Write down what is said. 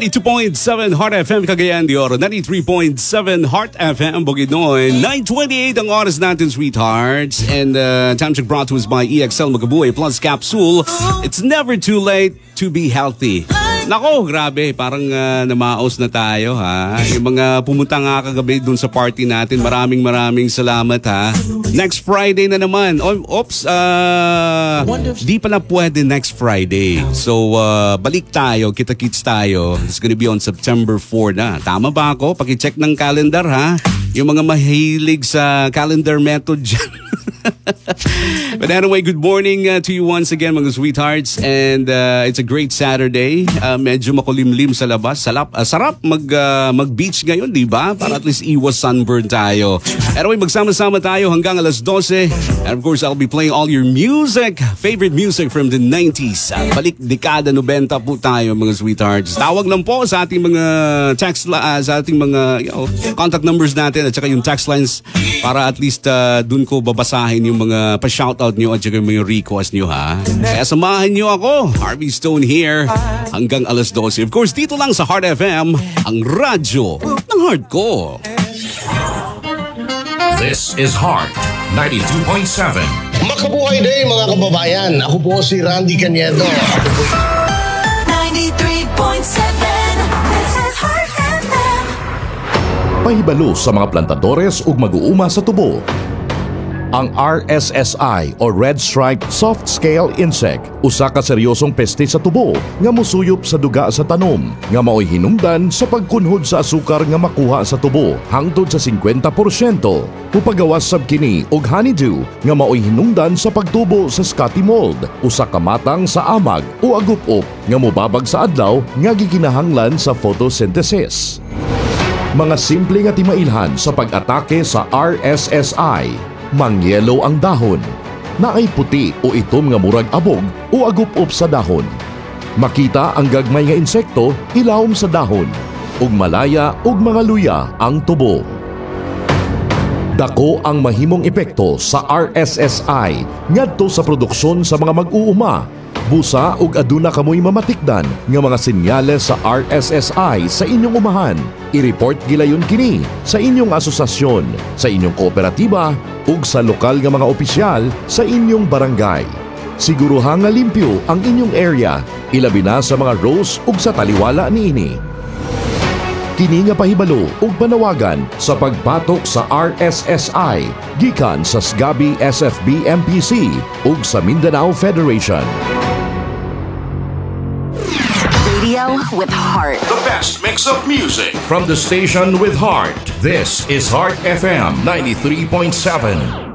92.7 Heart FM Cagayan de Oro, 93.7 Heart FM Bukidnon, 9:28 ang oras natin, sweethearts. And time check brought to us by EXL Magabuhay Plus Capsule. It's never too late to be healthy. Nako, grabe, parang namaos na tayo, ha. Yung mga pumunta nga kagabi dun sa party natin, maraming salamat, ha. Next Friday na naman. Di pala pwede next Friday. So, balik tayo, kita-kits tayo. It's gonna be on September 4 na. Tama ba ako? Paki-check ng calendar, ha. Yung mga mahilig sa calendar method dyan. But anyway, good morning to you once again, mga sweethearts. And it's a great Saturday. Medyo makulimlim sa labas. Sarap mag-beach ngayon, di ba? Para at least iwas sunburn tayo. Anyway, magsama-sama tayo hanggang alas 12. And of course, I'll be playing all your music. Favorite music from the 90s. Balik dekada 90 po tayo, mga sweethearts. Tawag lang po sa ating mga text, sa ating mga contact numbers natin at saka yung text lines para at least dun ko babasahin yung mga pa-shoutout nyo at saka yung mga request nyo, ha. Kaya samahan nyo ako, Harvey Stone here, hanggang alas 12. Of course, dito lang sa Heart FM, ang radyo ng heart ko. This is Heart 92.7. Makabuhay day, mga kababayan. Ako po si Randy Cañedo. 93.7. This is Heart FM. Pahibalo sa mga plantadores ug mag-uuma sa tubo. Ang RSSI o Red Stripe Soft Scale Insect usa ka seryosong peste sa tubo nga mosuyop sa duga sa tanom nga maoy hinungdan sa pagkunhod sa asukar nga makuha sa tubo hangtod sa 50%. Upagawas sab kini og honeydew nga maoy hinungdan sa pagtubo sa scotty mold usa ka matang sa amag o agup-up nga mobabag sa adlaw nga gikinahanglan sa photosynthesis. Mga simple nga timailhan sa pag-atake sa RSSI. Mangyelo ang dahon, naay puti o itom nga murag abog o agup-up sa dahon. Makita ang gagmay nga insekto ilawom sa dahon, ug malaya ug mga luya ang tubo. Dako ang mahimong epekto sa RSSI ngadto sa produksyon sa mga mag-uuma. Busa ug aduna kamoy mamatikdan nga mga senyales sa RSSI sa inyong umahan. I-report gilayon kini sa inyong asosasyon, sa inyong kooperatiba ug sa lokal nga mga opisyal sa inyong barangay. Siguruha nga limpyo ang inyong area, ilabi na sa mga rows ug sa taliwala niini. Kini nga pahibalo ug panawagan sa pagpatok sa RSSI gikan sa SGABI SFB MPC ug sa Mindanao Federation. Radio with heart. The best mix of music from the station with heart. This is Heart FM 93.7.